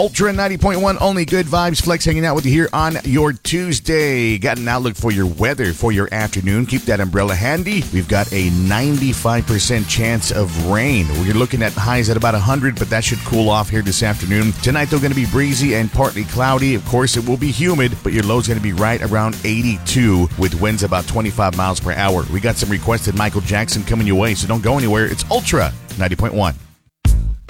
Ultra 90.1, only good vibes. Flex hanging out with you here on your Tuesday. Got an outlook for your weather for your afternoon. Keep that umbrella handy. We've got a 95% chance of rain. We're looking at highs at about 100, but that should cool off here this afternoon. Tonight, though, going to be breezy and partly cloudy. Of course, it will be humid, but your low's going to be right around 82 with winds about 25 miles per hour. We got some requested Michael Jackson coming your way, so don't go anywhere. It's Ultra 90.1.